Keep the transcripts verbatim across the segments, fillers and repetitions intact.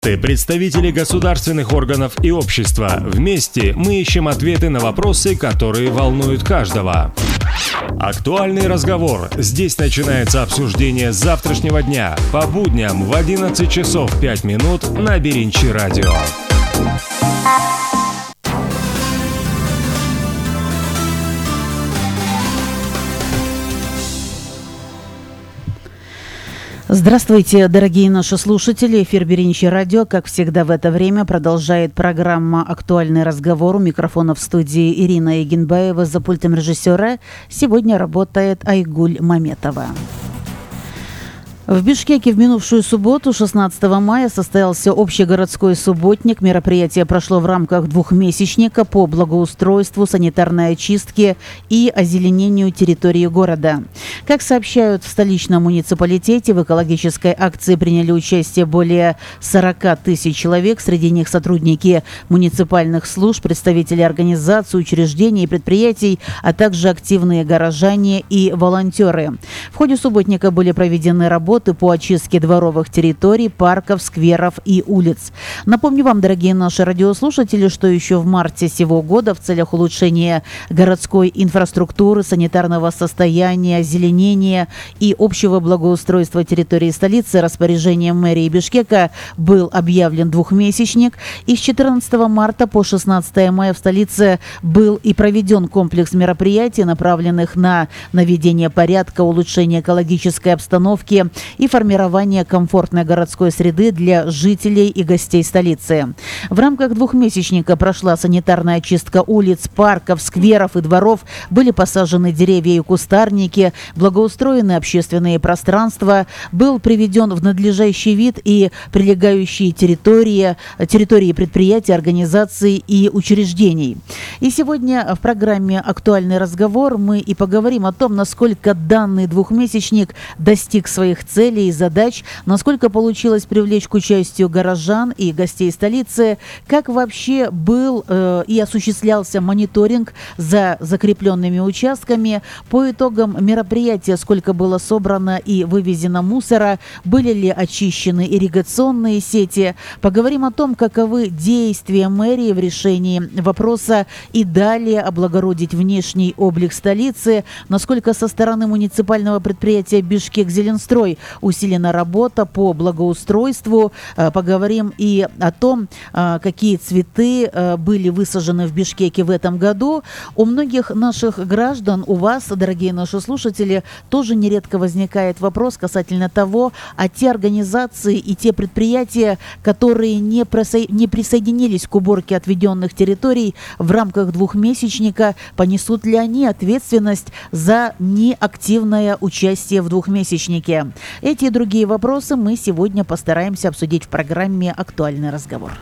Представители государственных органов и общества. Вместе мы ищем ответы на вопросы, которые волнуют каждого. Актуальный разговор. Здесь начинается обсуждение завтрашнего дня по будням в одиннадцать часов пять минут на Беринчи радио. Здравствуйте, дорогие наши слушатели. Эфир Беринчи радио, как всегда в это время, продолжает программа «Актуальный разговор». У микрофона в студии Ирина Егенбаева, за пультом режиссера сегодня работает Айгуль Маметова. В Бишкеке в минувшую субботу, шестнадцатого мая, состоялся общегородской субботник. Мероприятие прошло в рамках двухмесячника по благоустройству, санитарной очистке и озеленению территории города. Как сообщают в столичном муниципалитете, в экологической акции приняли участие более сорока тысяч человек. Среди них сотрудники муниципальных служб, представители организаций, учреждений и предприятий, а также активные горожане и волонтеры. В ходе субботника были проведены работы по очистке дворовых территорий, парков, скверов и улиц. Напомню вам, дорогие наши радиослушатели, что еще в марте сего года в целях улучшения городской инфраструктуры, санитарного состояния, озеленения и общего благоустройства территории столицы распоряжением мэрии Бишкека был объявлен двухмесячник. И с четырнадцатого марта по шестнадцатое мая в столице был и проведен комплекс мероприятий, направленных на наведение порядка, улучшение экологической обстановки и формирование комфортной городской среды для жителей и гостей столицы. В рамках двухмесячника прошла санитарная очистка улиц, парков, скверов и дворов, были посажены деревья и кустарники, благоустроены общественные пространства, был приведен в надлежащий вид и прилегающие территории, территории предприятий, организаций и учреждений. И сегодня в программе «Актуальный разговор» мы и поговорим о том, насколько данный двухмесячник достиг своих целей и задач, насколько получилось привлечь к участию горожан и гостей столицы, как вообще был э, и осуществлялся мониторинг за закрепленными участками, по итогам мероприятия, сколько было собрано и вывезено мусора, были ли очищены ирригационные сети. Поговорим о том, каковы действия мэрии в решении вопроса и далее облагородить внешний облик столицы, насколько со стороны муниципального предприятия «Бишкек-Зеленстрой» усилена работа по благоустройству. Поговорим и о том, какие цветы были высажены в Бишкеке в этом году. У многих наших граждан, у вас, дорогие наши слушатели, тоже нередко возникает вопрос касательно того, а те организации и те предприятия, которые не, присо... не присоединились к уборке отведенных территорий в рамках двухмесячника, понесут ли они ответственность за неактивное участие в двухмесячнике? Эти и другие вопросы мы сегодня постараемся обсудить в программе «Актуальный разговор».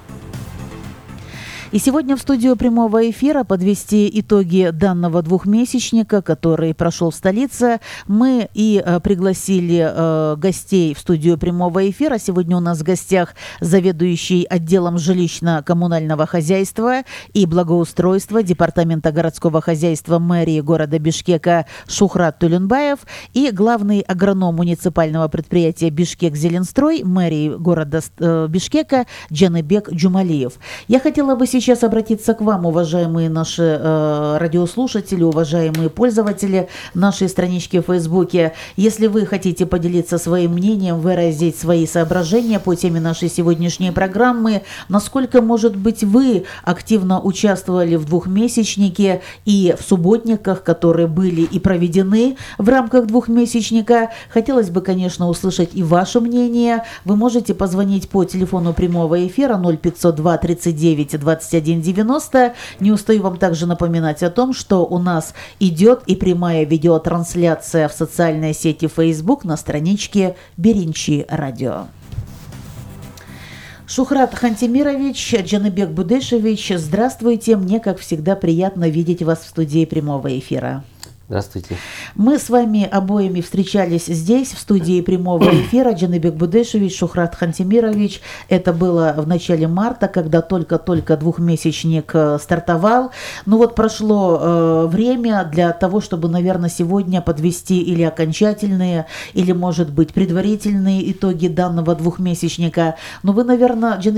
И сегодня в студию прямого эфира подвести итоги данного двухмесячника, который прошел в столице. Мы и э, пригласили э, гостей в студию прямого эфира. Сегодня у нас в гостях заведующий отделом жилищно-коммунального хозяйства и благоустройства Департамента городского хозяйства мэрии города Бишкека Шухрат Тулюнбаев и главный агроном муниципального предприятия «Бишкек-Зеленстрой» мэрии города э, Бишкека Джаныбек Джумалиев. Я хотела бы сейчас Сейчас обратиться к вам, уважаемые наши э, радиослушатели, уважаемые пользователи нашей странички в Фейсбуке. Если вы хотите поделиться своим мнением, выразить свои соображения по теме нашей сегодняшней программы, насколько, может быть, вы активно участвовали в двухмесячнике и в субботниках, которые были и проведены в рамках двухмесячника, хотелось бы, конечно, услышать и ваше мнение. Вы можете позвонить по телефону прямого эфира ноль пятьсот два тридцать девять двадцать один девяносто. Не устаю вам также напоминать о том, что у нас идет и прямая видеотрансляция в социальной сети Facebook на страничке Беринчи радио. Шухрат Хантимирович, Джаныбек Будешевич, здравствуйте. Мне, как всегда, приятно видеть вас в студии прямого эфира. Здравствуйте. Мы с вами обоими встречались здесь, в студии прямого эфира. Джаныбек Будешевич, Шухрат Хантимирович. Это было в начале марта, когда только-только двухмесячник стартовал. Ну вот прошло э, время для того, чтобы, наверное, сегодня подвести или окончательные, или, может быть, предварительные итоги данного двухмесячника. Но вы, наверное, Джаныбек